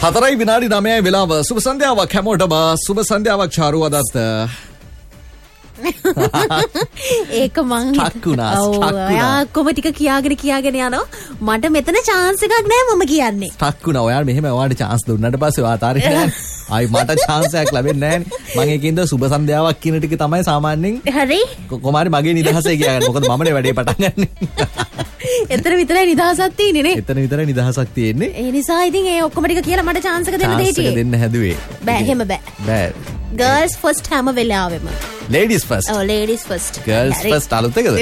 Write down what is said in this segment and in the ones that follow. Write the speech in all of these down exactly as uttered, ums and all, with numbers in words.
හතරයි විනාඩි නවයයි වෙලාව. සුබ සන්ධ්‍යාවක් හැමෝටම. සුබ සන්ධ්‍යාවක් චාරු අදත්. ඒක මං ටක්කුණා ඔයා කොම ටික කියාගෙන කියාගෙන යනවා. මට මෙතන chance එකක් නෑ මම කියන්නේ. ටක්කුණා ඔයාලා මෙහෙම ඔයාලට chance දුන්නාට පස්සේ ඔයා තාරින්න නෑ. ආයි මට chance එකක් ලැබෙන්නේ නෑනේ. මම ඒකින්ද සුබ සන්ධ්‍යාවක් කියන ටික තමයි සාමාන්‍යයෙන්. හරි. කොමාරි මගේ නිදහසේ කියන්නේ. මොකද මමනේ වැඩේ පටන් ගන්නෙ. එතන විතරයි නිදහසක් තියෙන්නේ නේ. එතන විතරයි නිදහසක් තියෙන්නේ. ඒ නිසා ඉතින් ඒ ඔක්කොම ටික කියලා මට chance එක දෙන්න දෙයිටි. chance එක දෙන්න හැදුවේ. බෑ එහෙම බෑ. බෑ. Girls first හැම වෙලාවෙම. Ladies first. Oh ladies first. Girls first අලුත් එකද?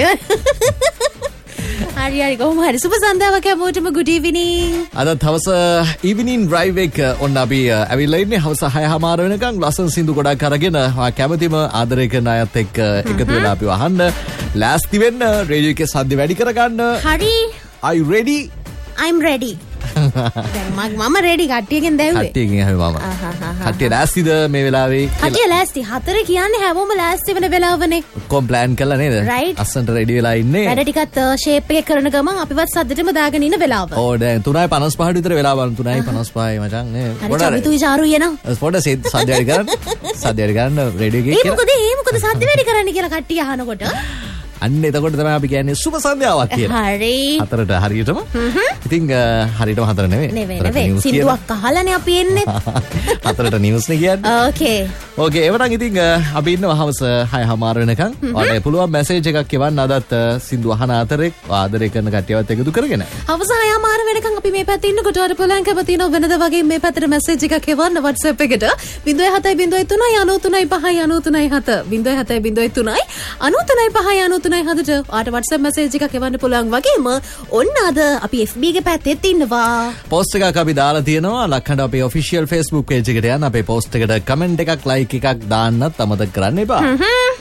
හරි හරි කොහොම හරි සුබ සන්ධ්‍යාවක් හැමෝටම good evening. අද හවස evening drive එක ඔන්න අපි ඇවිල්ලා ඉන්නේ හවස හය හමාර වෙනකන් ලස්සන සින්දු ගොඩක් අරගෙන කැමැතිම ආදරය කරන අයත් එක්ක එකතු වෙලා අපි වහන්න ලෑස්ති වෙන්න රේඩියෝ එකේ සද්ද වැඩි කරගන්න. හරි. Are you ready? I'm ready. දැන් මම රෙඩි කට්ටියකින් දැව්වේ. කට්ටියකින් හැම මම. කට්ටිය ලෑස්තිද මේ වෙලාවේ? කට්ටිය ලෑස්ති. හතර කියන්නේ හැමෝම ලෑස්ති වෙන වෙලාවනේ. කොම් ප්ලෑන් කරලා නේද? අස්සන්ට රෙඩි වෙලා ඉන්නේ. වැඩ ටිකත් ෂේප් එකේ කරන ගමන් අපිවත් සද්දෙටම දාගෙන ඉන්න වෙලාව. ඕ දැන් තුනයි පනස් පහට විතර වෙලා බලන්න තුනයි පනස් පහයි මචං නේ. පොඩ හරි චමිතුයි චාරුයි එනවා. පොඩ සද්ද වැඩි කරන්න. සද්ද වැඩි කරන්න රෙඩියෝ එකේ. ඒ මොකද ඒ මොකද සද්ද වැඩි කරන්න කියලා කට්ටිය අහනකොට අන්න එතකොට තමයි අපි කියන්නේ සුබ සන්ධ්‍යාවක් කියලා. හරි. හතරට හරියටම. ඉතින් හරියටම හතර නෙවෙයි. නෙවෙයි නෙවෙයි. සින්දුවක් අහලානේ අපි එන්නේ. හතරට නිවුස් නේ කියන්නේ. ඕකේ. ඕකේ එවනම් ඉතින් අපි ඉන්නවා හවස හය හමාර වෙනකන්. ඔයාලට පුළුවන් මැසේජ් එකක් එවන්න අදත් සින්දු අහන අතරේ ආදරය කරන කට්ටියවත් එකතු කරගෙන. හවස හය හමාර වෙනකන් අපි මේ පැත්තේ ඉන්නකොට ඔයාලට පුළුවන් කැමතිනෝ වෙනද වගේ මේ පැත්තට මැසේජ් එකක් එවන්න WhatsApp එකට zero seven zero zero three nine three five nine three seven zero seven zero zero three nine three five nine three හදට ආට WhatsApp message එකක් එවන්න පුළුවන් වගේම ඔන්න අද අපි F B ගේ පැත්තෙත් ඉන්නවා. post එකක් අපි දාලා තියෙනවා ලක්හඬ අපේ official Facebook page එකට යන්න අපේ post එකට comment එකක් like එකක් දාන්නත් අමතක කරන්න එපා.